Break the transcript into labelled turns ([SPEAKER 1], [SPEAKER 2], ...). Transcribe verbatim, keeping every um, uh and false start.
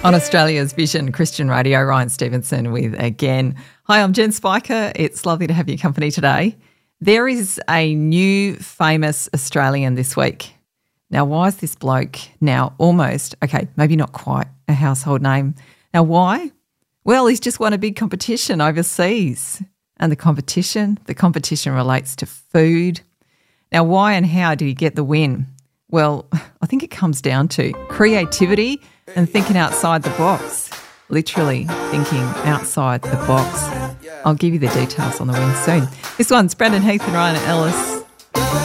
[SPEAKER 1] On Australia's Vision Christian Radio, Ryan Stevenson with Again. Hi, I'm Jen Spiker. It's lovely to have your company today. There is a new famous Australian this week. Now, why is this bloke now almost, okay, maybe not quite a household name. Now, why? Well, he's just won a big competition overseas. And the competition, the competition relates to food. Now, why and how did he get the win? Well, I think it comes down to creativity and thinking outside the box, literally thinking outside the box. I'll give you the details on the win soon. This one's Brendan Heath and Ryan Ellis.